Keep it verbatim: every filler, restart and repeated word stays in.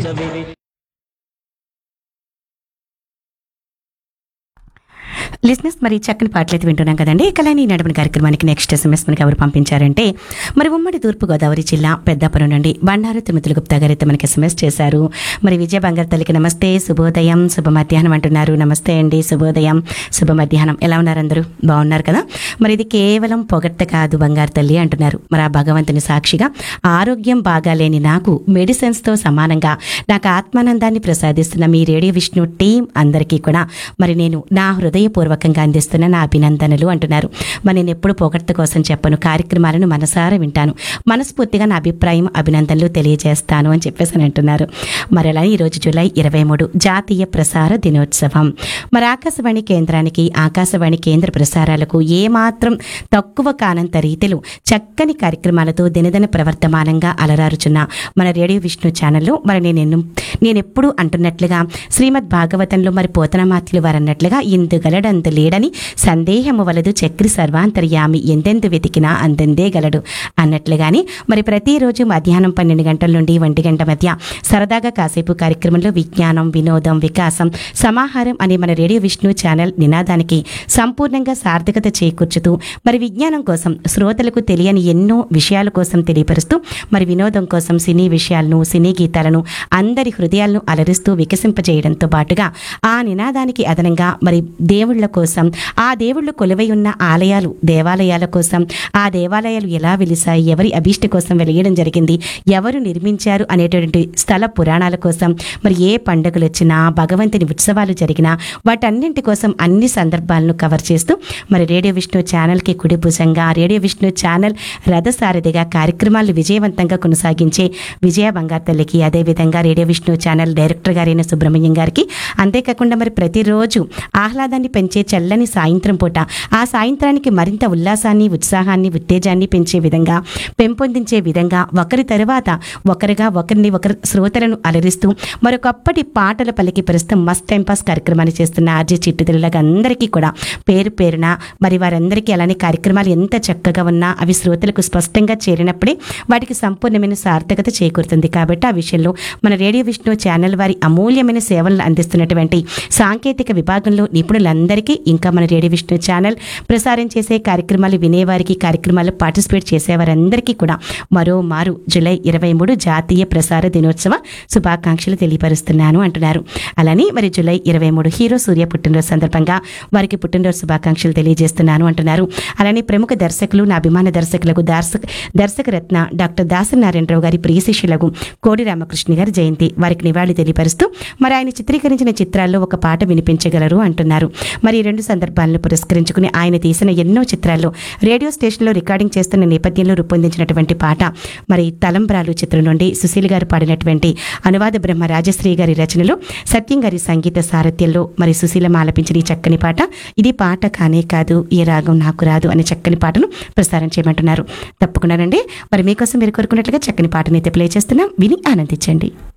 లిస్నెస్ మరి చక్కని పాటలైతే వింటున్నాం కదండి. కళాని నడపని కార్యక్రమానికి నెక్స్ట్ ఎస్ఎంఎస్ మనకి ఎవరు పంపించారంటే మరి ఉమ్మడి తూర్పుగోదావరి జిల్లా పెద్దాపురం నుండి బండారు తిరుమతుల గుప్తా గారు అయితే మనకి ఎస్ఎంఎస్ చేశారు. మరి విజయ బంగారు తల్లికి నమస్తే, శుభోదయం, శుభ మధ్యాహ్నం అంటున్నారు. నమస్తే అండి, శుభోదయం, శుభ మధ్యాహ్నం. ఎలా ఉన్నారు అందరూ? బాగున్నారు కదా? మరి ఇది కేవలం పొగట్ట కాదు బంగారు తల్లి అంటున్నారు. మరి ఆ భగవంతుని సాక్షిగా ఆరోగ్యం బాగాలేని నాకు మెడిసిన్స్తో సమానంగా నాకు ఆత్మానందాన్ని ప్రసాదిస్తున్న మీ రేడియో విష్ణు టీం అందరికీ కూడా మరి నేను నా హృదయపూర్వకంగా అందిస్తున్న నా అభినందనలు అంటున్నారు. మరి నేను ఎప్పుడు పొగడ్త కోసం చెప్పను, కార్యక్రమాలను మనసారా వింటాను, మనస్ఫూర్తిగా నా అభిప్రాయం అభినందనలు తెలియజేస్తాను అని చెప్పేసి అని అంటున్నారు. మరి అలా ఈరోజు జూలై ఇరవై మూడు జాతీయ ప్రసార దినోత్సవం. మరి ఆకాశవాణి కేంద్రానికి, ఆకాశవాణి కేంద్ర ప్రసారాలకు ఏమాత్రం తక్కువ కానంత రీతిలో చక్కని కార్యక్రమాలతో దినదిన ప్రవర్తమానంగా అలరారుచున్న మన రేడియో విష్ణు ఛానల్లో మరి నేను నేను ఎప్పుడు అంటున్నట్లుగా శ్రీమద్ భాగవతంలో మరి పోతనమాత్యులు వారు అన్నట్లుగా ఇందు గలడందు లేడని సందేహము వలదు చక్రి సర్వాంతర్యామి ఎందెందు వెతికినా అందందే గలడు అన్నట్లుగాని మరి ప్రతిరోజు మధ్యాహ్నం పన్నెండు గంటల నుండి ఒంటి గంట మధ్య సరదాగా కాసేపు కార్యక్రమంలో విజ్ఞానం, వినోదం, వికాసం, సమాహారం అనే మన రేడియో విష్ణు ఛానల్ నినాదానికి సంపూర్ణంగా సార్థకత చేకూర్చుతూ మరి విజ్ఞానం కోసం, శ్రోతలకు తెలియని ఎన్నో విషయాల కోసం తెలియపరుస్తూ మరి వినోదం కోసం సినీ విషయాలను, సినీ గీతాలను అందరి హృదయాలను అలరిస్తూ వికసింపజేయడంతో పాటుగా ఆ నినాదానికి అదనంగా మరి దేవుళ్ల కోసం, ఆ దేవుళ్ళు కొలువై ఉన్న ఆలయాలు, దేవాలయాల కోసం, ఆ దేవాలయాలు ఎలా వెలిసాయి, ఎవరి అభీష్ట కోసం వెలియడం జరిగింది, ఎవరు నిర్మించారు అనేటువంటి స్థల పురాణాల కోసం, మరి ఏ పండుగలు వచ్చినా, భగవంతుని ఉత్సవాలు జరిగినా వాటన్నింటి కోసం అన్ని సందర్భాలను కవర్ చేస్తూ మరి రేడియో విష్ణు ఛానల్కి కుడి భుజంగా, రేడియో విష్ణు ఛానల్ రథసారథిగా కార్యక్రమాలు విజయవంతంగా కొనసాగించే విజయ బంగారు తల్లికి, అదేవిధంగా రేడియో విష్ణు ఛానల్ డైరెక్టర్ గారైన సుబ్రహ్మణ్యం గారికి, అంతేకాకుండా మరి ప్రతిరోజు ఆహ్లాదాన్ని పెంచే చల్లని సాయంత్రం పూట ఆ సాయంత్రానికి మరింత ఉల్లాసాన్ని, ఉత్సాహాన్ని, ఉత్తేజాన్ని పెంచే విధంగా, పెంపొందించే విధంగా ఒకరి తరువాత ఒకరిగా ఒకరిని ఒకరు శ్రోతలను అలరిస్తూ మరొకప్పటి పాటల పలికి ప్రస్తుతం మస్ట్ టైం పాస్ కార్యక్రమాన్ని చేస్తున్న ఆర్జే చిట్టుదలగా అందరికీ కూడా పేరు పేరున మరి వారందరికీ అలానే కార్యక్రమాలు ఎంత చక్కగా ఉన్నా అవి శ్రోతలకు స్పష్టంగా చేరినప్పుడే వాటికి సంపూర్ణమైన సార్థకత చేకూరుతుంది. కాబట్టి ఆ విషయంలో మన రేడియో విష్ణు ఛానల్ వారి అమూల్యమైన సేవలను అందిస్తున్నటువంటి సాంకేతిక విభాగంలో నిపుణులందరికీ, ఇంకా మన రేడియో విష్ణు ఛానల్ ప్రసారం చేసే కార్యక్రమాలు వినేవారికి, కార్యక్రమాల్లో పార్టిసిపేట్ చేసేవారందరికీ కూడా మరో మారు జూలై ఇరవై మూడు జాతీయ ప్రసార దినోత్సవ శుభాకాంక్షలు తెలియపరుస్తున్నాను అంటున్నారు. అలానే మరి జూలై ఇరవై మూడు హీరో సూర్య పుట్టినరోజు సందర్భంగా వారికి పుట్టినరోజు శుభాకాంక్షలు తెలియజేస్తున్నాను అంటున్నారు. అలానే ప్రముఖ దర్శకులు, నా అభిమాన దర్శకులకు దర్శక దర్శక రత్న డాక్టర్ దాసరి నారాయణరావు గారి ప్రియ శిష్యులకు కోడి రామకృష్ణ గారి జయంతి, వారికి నివాళి తెలియపరుస్తూ మరి ఆయన చిత్రీకరించిన చిత్రాల్లో ఒక పాట వినిపించగలరు అంటున్నారు. మరి ఈ రెండు సందర్భాలను పురస్కరించుకుని ఆయన తీసిన ఎన్నో చిత్రాల్లో రేడియో స్టేషన్లో రికార్డింగ్ చేస్తున్న నేపథ్యంలో రూపొందించినటువంటి పాట మరి తలంబ్రాలు చిత్రం నుండి సుశీల్ గారు పాడినటువంటి అనువాద బ్రహ్మ రాజశ్రీ గారి రచనలో సత్యం గారి సంగీత సారథ్యంలో మరి సుశీలమ్మ ఆలపించిన ఈ చక్కని పాట, ఇది పాట కానే కాదు ఏ రాగం నాకు రాదు అనే చక్కని పాటను ప్రసారం చేయమంటున్నారు. తప్పకుండానండి మరి మీకోసం మీరు కోరుకున్నట్లుగా చక్కని పాటనైతే ప్లే చేస్తున్నాం, విని ఆనందించండి.